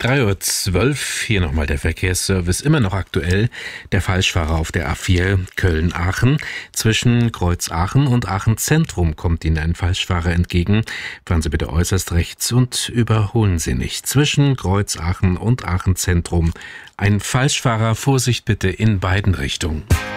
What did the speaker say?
3:12 Uhr, hier nochmal der Verkehrsservice, immer noch aktuell. Der Falschfahrer auf der A4 Köln-Aachen. Zwischen Kreuz Aachen und Aachen Zentrum kommt Ihnen ein Falschfahrer entgegen. Fahren Sie bitte äußerst rechts und überholen Sie nicht. Zwischen Kreuz Aachen und Aachen Zentrum ein Falschfahrer, Vorsicht bitte in beiden Richtungen.